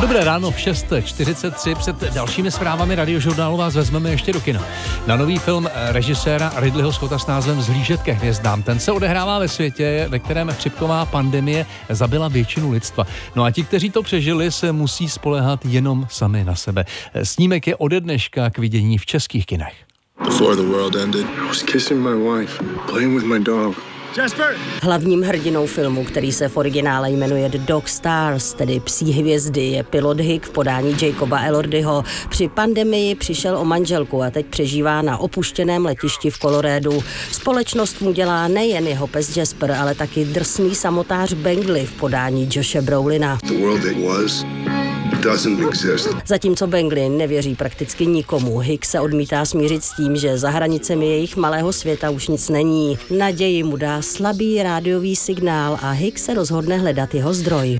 Dobré ráno v 6:43. Před dalšími zprávami Radiožurnálu vás vezmeme ještě do kina. Na nový film režiséra Ridleyho Scotta s názvem Zhlížet ke hvězdám. Ten se odehrává ve světě, ve kterém chřipková pandemie zabila většinu lidstva. No a ti, kteří to přežili, se musí spoléhat jenom sami na sebe. Snímek je ode dneška k vidění v českých kinech. Before the world ended, I was kissing my wife, playing with my dog. Jasper! Hlavním hrdinou filmu, který se v originále jmenuje The Dog Stars, tedy Psí hvězdy, je pilot Hick v podání Jacoba Elordyho. Při pandemii přišel o manželku a teď přežívá na opuštěném letišti v Coloradu. Společnost mu dělá nejen jeho pes Jasper, ale taky drsný samotář Bengley v podání Joshe Brolina. Zatímco Bengley nevěří prakticky nikomu, Hick se odmítá smířit s tím, že za hranicemi jejich malého světa už nic není. Naději mu dá slabý rádiový signál a Hick se rozhodne hledat jeho zdroj.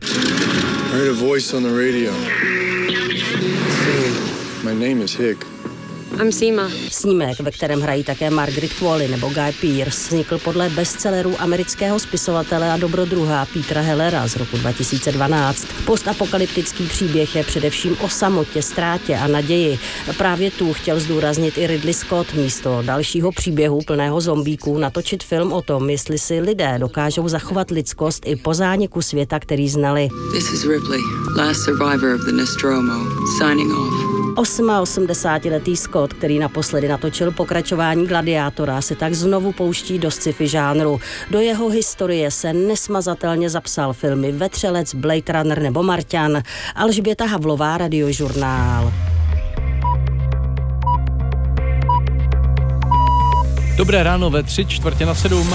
My name is Hick. I'm Seema. Snímek, ve kterém hrají také Margaret Qualley nebo Guy Pearce, vznikl podle bestselleru amerického spisovatele a dobrodruha Petera Hellera z roku 2012. Postapokalyptický příběh je především o samotě, ztrátě a naději. Právě tu chtěl zdůraznit i Ridley Scott místo dalšího příběhu plného zombíků natočit film o tom, jestli si lidé dokážou zachovat lidskost i po zániku světa, který znali. This is Ripley, last survivor of the Nostromo, signing off. 88letý Scott, který naposledy natočil pokračování Gladiátora, se tak znovu pouští do sci-fi žánru. Do jeho historie se nesmazatelně zapsal filmy Vetřelec, Blade Runner nebo Marťan. Alžběta Havlová, Radiožurnál. Dobré ráno ve 6:45.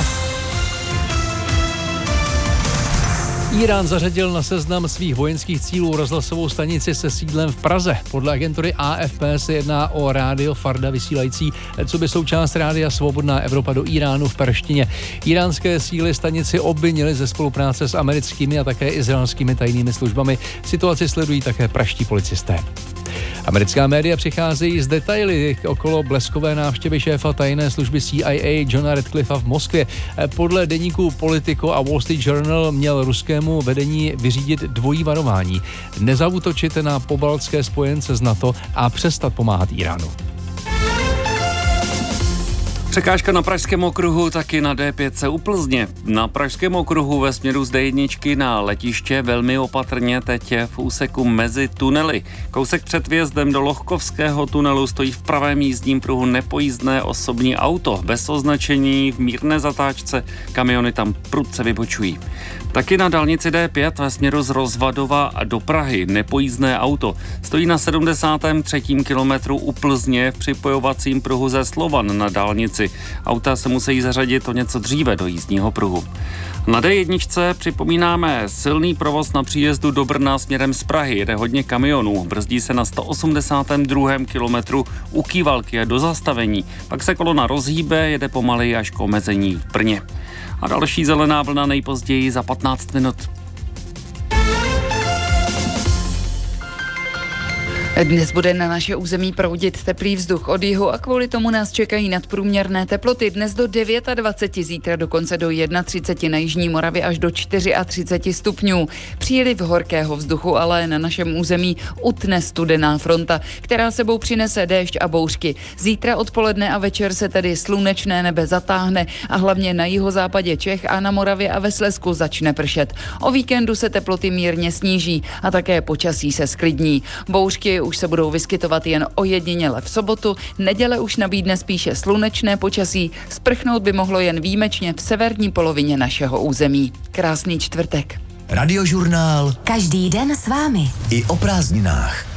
Irán zařadil na seznam svých vojenských cílů rozhlasovou stanici se sídlem v Praze. Podle agentury AFP se jedná o rádio Farda vysílající coby součást rádia Svobodná Evropa do Iránu v perštině. Iránské síly stanici obvinily ze spolupráce s americkými a také izraelskými tajnými službami. Situaci sledují také pražští policisté. Americká média přicházejí z detaily okolo bleskové návštěvy šéfa tajné služby CIA Johna Radcliffa v Moskvě. Podle deníku Politico a Wall Street Journal měl ruskému vedení vyřídit dvojí varování. Nezaútočit na pobaltské spojence z NATO a přestat pomáhat Iránu. Překážka na Pražském okruhu, taky na D5 u Plzně. Na Pražském okruhu ve směru z D1 na letiště velmi opatrně teď v úseku mezi tunely. Kousek před vjezdem do Lohkovského tunelu stojí v pravém jízdním pruhu nepojízdné osobní auto. Bez označení v mírné zatáčce, kamiony tam prudce vybočují. Taky na dálnici D5 ve směru z Rozvadova do Prahy nepojízdné auto. Stojí na 73. kilometru u Plzně v připojovacím pruhu ze Slovan na dálnici. Auta se musí zařadit o něco dříve do jízdního pruhu. Na D1 připomínáme silný provoz na příjezdu do Brna směrem z Prahy. Jede hodně kamionů. Brzdí se na 182. kilometru u Kývalky a do zastavení. Pak se kolona rozhýbe, jede pomaleji až k omezení v Brně. A další zelená vlna nejpozději za 15 minut. Dnes bude na naše území proudit teplý vzduch od jihu a kvůli tomu nás čekají nadprůměrné teploty. Dnes do 29, zítra dokonce do 31 na jižní Moravě až do 34 stupňů. Příliv horkého vzduchu ale na našem území utne studená fronta, která sebou přinese déšť a bouřky. Zítra odpoledne a večer se tedy slunečné nebe zatáhne a hlavně na jihozápadě Čech a na Moravě a ve Slezsku začne pršet. O víkendu se teploty mírně sníží a také počasí se sklidní. Bouřky už se budou vyskytovat jen ojediněle v sobotu, neděle už nabídne spíše slunečné počasí, sprchnout by mohlo jen výjimečně v severní polovině našeho území. Krásný čtvrtek. Radiožurnál. Každý den s vámi. I o prázdninách.